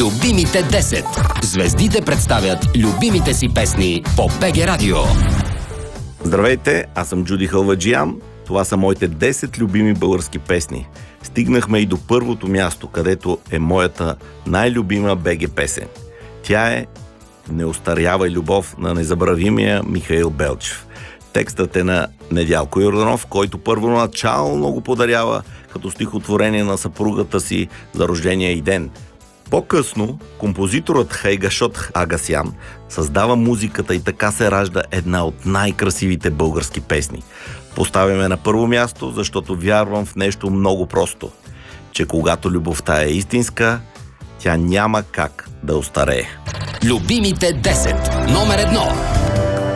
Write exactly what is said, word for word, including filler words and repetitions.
Любимите десет. Звездите представят любимите си песни по БГ Радио. Здравейте, аз съм Джуди Халваджиян. Това са моите десет любими български песни. Стигнахме и до първото място, където е моята най-любима БГ песен. Тя е "Не любов" на незабравимия Михаил Белчев. Текстът е на Недялко Йорданов, който първоначално го подарява като стихотворение на съпругата си за рождения й ден. По-късно композиторът Хайгашот Агасян създава музиката и така се ражда една от най-красивите български песни. Поставяме на първо място, защото вярвам в нещо много просто, че когато любовта е истинска, тя няма как да остарее. Любимите десет. Номер едно.